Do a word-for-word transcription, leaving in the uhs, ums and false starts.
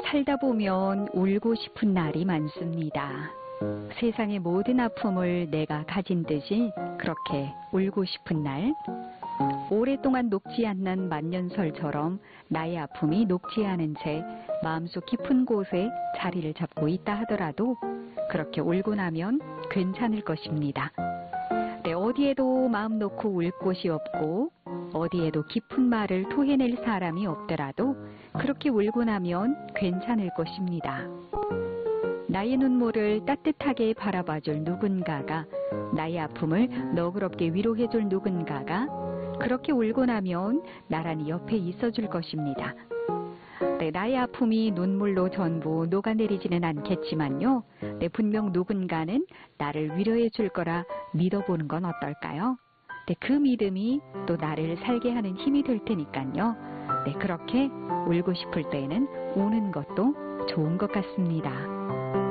살다 보면 울고 싶은 날이 많습니다. 세상의 모든 아픔을 내가 가진 듯이 그렇게 울고 싶은 날, 오랫동안 녹지 않는 만년설처럼 나의 아픔이 녹지 않은 채 마음속 깊은 곳에 자리를 잡고 있다 하더라도 그렇게 울고 나면 괜찮을 것입니다. 네, 어디에도 마음 놓고 울 곳이 없고 어디에도 깊은 말을 토해낼 사람이 없더라도 그렇게 울고 나면 괜찮을 것입니다. 나의 눈물을 따뜻하게 바라봐줄 누군가가, 나의 아픔을 너그럽게 위로해줄 누군가가 그렇게 울고 나면 나란히 옆에 있어줄 것입니다. 네, 나의 아픔이 눈물로 전부 녹아내리지는 않겠지만요. 네, 분명 누군가는 나를 위로해 줄 거라 믿어보는 건 어떨까요? 네, 그 믿음이 또 나를 살게 하는 힘이 될 테니까요. 네, 그렇게 울고 싶을 때에는 우는 것도 좋은 것 같습니다.